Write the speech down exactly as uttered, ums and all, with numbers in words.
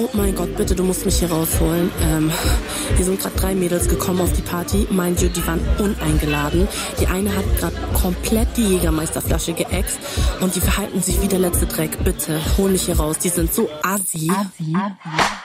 mein Gott, bitte, du musst mich hier rausholen. Ähm, hier sind gerade drei Mädels gekommen auf die Party. Mind you, die waren uneingeladen. Die eine hat gerade komplett die Jägermeisterflasche geäxt und die verhalten sich wie der letzte Dreck. Bitte, hol mich hier raus. Die sind so assi. assi. assi.